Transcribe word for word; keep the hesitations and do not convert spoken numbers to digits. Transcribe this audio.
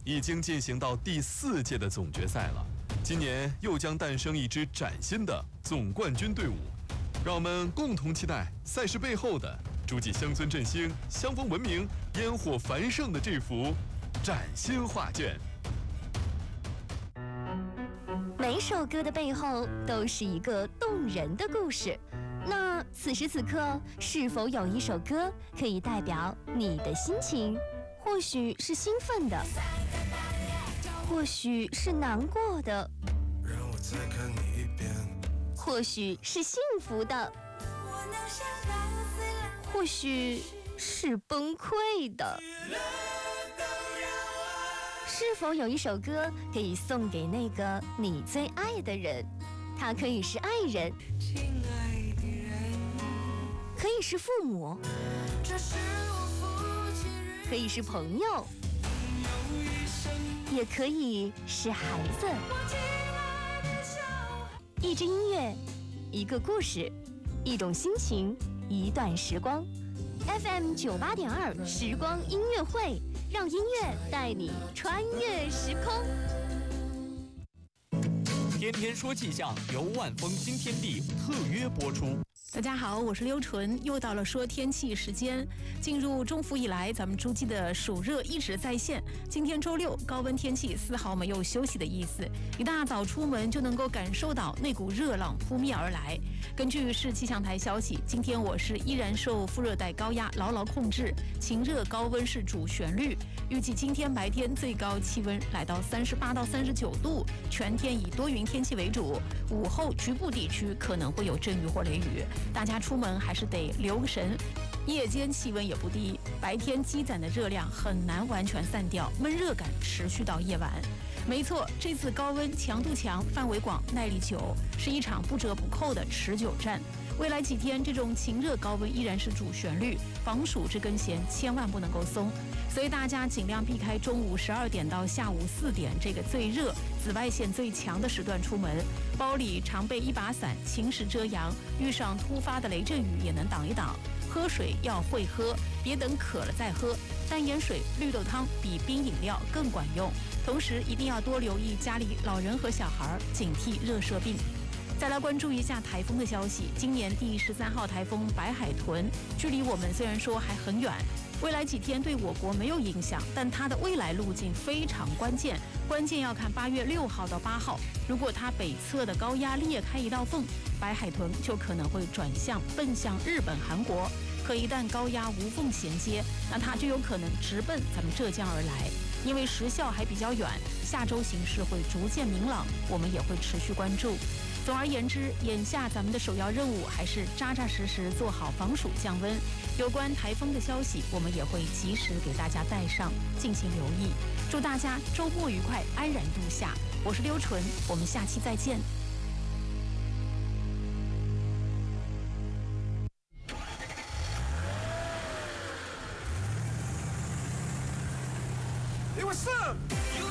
已经进行到第四届的总决赛了，今年又将诞生一支崭新的总冠军队伍。让我们共同期待赛事背后的诸暨乡村振兴、乡风文明、烟火繁盛的这幅崭新画卷。 每首歌的背后都是一个动人的故事。那此时此刻，是否有一首歌可以代表你的心情？或许是兴奋的，或许是难过的， 让我再看你一遍， 或许是幸福的，或许是崩溃的。是否有一首歌可以送给那个你最爱的人？他可以是爱人，可以是父母，可以是朋友，也可以是孩子。一支音乐，一个故事，一种心情，一段时光。F M 九八点二时光音乐会，让音乐带你穿越时空。 天天说气象，由万丰新天地特约播出。 大家好，我是刘纯，又到了说天气时间。进入中伏以来，咱们诸暨的暑热一直在线。今天周六，高温天气丝毫没有休息的意思，一大早出门就能够感受到那股热浪扑面而来。根据市气象台消息，今天我市依然受副热带高压牢牢控制，晴热高温是主旋律。预计今天白天最高气温来到三十八到三十九度，全天以多云天气为主，午后局部地区可能会有阵雨或雷雨。大家出门还是得留个神。夜间气温也不低，白天积攒的热量很难完全散掉，闷热感持续到夜晚。没错，这次高温强度强、范围广、耐力久，是一场不折不扣的持久战。未来几天，这种晴热高温依然是主旋律，防暑这根弦千万不能够松。所以大家尽量避开中午十二点到下午四点这个最热、紫外线最强的时段出门。包里常备一把伞，晴时遮阳，遇上突发的雷阵雨也能挡一挡。喝水要会喝，别等渴了再喝。淡盐水、绿豆汤比冰饮料更管用。同时一定要多留意家里老人和小孩，警惕热射病。再来关注一下台风的消息，今年第十三号台风白海豚距离我们虽然说还很远，未来几天对我国没有影响，但它的未来路径非常关键，关键要看八月六号到八号。如果它北侧的高压裂开一道缝，白海豚就可能会转向奔向日本、韩国。可一旦高压无缝衔接，那它就有可能直奔咱们浙江而来。因为时效还比较远，下周形势会逐渐明朗，我们也会持续关注。总而言之，眼下咱们的首要任务还是扎扎实实做好防暑降温。有关台风的消息，我们也会及时给大家带上，敬请留意。祝大家周末愉快，安然度夏。我是刘纯，我们下期再见。 Hey, what's up?